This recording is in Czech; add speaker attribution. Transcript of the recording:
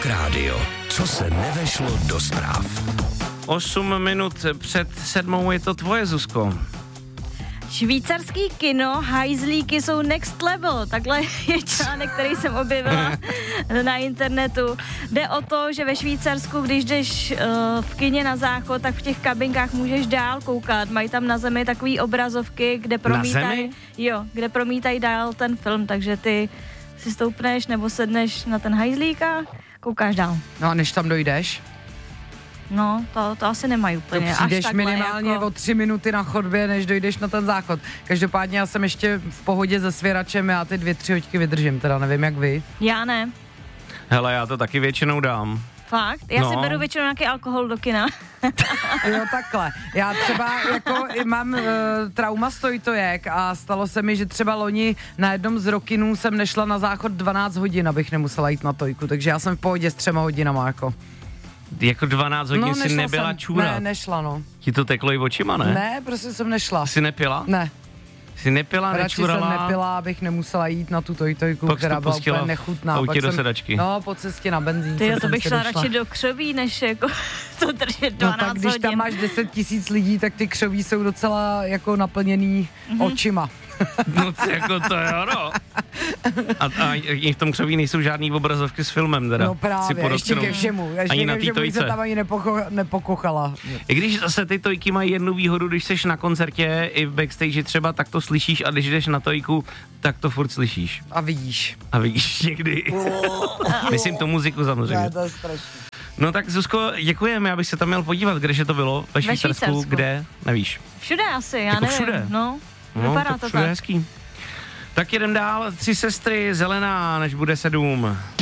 Speaker 1: Rock Radio. Co se nevešlo do zpráv.
Speaker 2: 8 minut před 7 je to tvoje, Zuzko.
Speaker 3: Švýcarský kino, hajzlíky jsou next level. Takhle je článek, který jsem objevila na internetu. Jde o to, že ve Švýcarsku, když jdeš v kině na záchod, tak v těch kabinkách můžeš dál koukat. Mají tam na zemi takový obrazovky, kde promítají, kde promítají dál ten film, takže ty si stoupneš nebo sedneš na ten hajzlík a koukáš dál.
Speaker 4: No a než tam dojdeš?
Speaker 3: No, to asi nemají úplně.
Speaker 4: To přijdeš
Speaker 3: až takhle
Speaker 4: minimálně
Speaker 3: jako...
Speaker 4: o 3 minuty na chodbě, než dojdeš na ten záchod. Každopádně já jsem ještě v pohodě se svěračem, já ty 2-3 hoďky vydržím, teda nevím jak vy.
Speaker 3: Já ne.
Speaker 2: Hele, já to taky většinou dám.
Speaker 3: Fakt? Já si beru většinou nějaký alkohol do kina.
Speaker 4: Jo, takhle. Já třeba jako mám trauma stojtojek a stalo se mi, že třeba loni na jednom z rokinů jsem nešla na záchod 12 hodin, abych nemusela jít na tojku, takže já jsem v pohodě s 3 hodinama jako.
Speaker 2: Jako 12 hodin si nebyla čůrat.
Speaker 4: Ne, nešla, no.
Speaker 2: Ti to teklo i očima, ne?
Speaker 4: Ne, prostě jsem nešla.
Speaker 2: Jsi nepila?
Speaker 4: Ne.
Speaker 2: Jsi nepila, nečurala?
Speaker 4: Radši jsem nepila, abych nemusela jít na tu tojku,
Speaker 2: pak
Speaker 4: která byla úplně nechutná.
Speaker 2: Autě do sedačky.
Speaker 4: No, po cestě na benzín.
Speaker 3: Ty, to bych šla radši do křoví, než jako to držet 12
Speaker 4: no tak když
Speaker 3: hodin.
Speaker 4: tam máš 10 000 lidí, tak ty křoví jsou docela jako naplněný očima.
Speaker 2: No jako to jo, no. A i v tom křoví nejsou žádný obrazovky s filmem, teda.
Speaker 4: No právě, ještě ke všemu.
Speaker 2: Ani na té tojce.
Speaker 4: Se tam ani nepokochala.
Speaker 2: I když zase ty tojky mají jednu výhodu, když seš na koncertě i v backstage třeba, tak to slyšíš a když jdeš na tojku, tak to furt slyšíš.
Speaker 4: A vidíš.
Speaker 2: A vidíš někdy. Myslím tu muziku samozřejmě.
Speaker 4: Ne, to je strašný.
Speaker 2: No tak Zuzko, děkujeme, abych se tam měl podívat, kdeže to bylo, ve Švýcarsku, kde, nevíš.
Speaker 3: Všude asi, já
Speaker 2: jako
Speaker 3: nevím.
Speaker 2: Všude?
Speaker 3: No,
Speaker 2: no
Speaker 3: vypadá
Speaker 2: tak
Speaker 3: to
Speaker 2: všude
Speaker 3: tak.
Speaker 2: Hezký. Tak jedem dál, 3 sestry, zelená, než bude 7.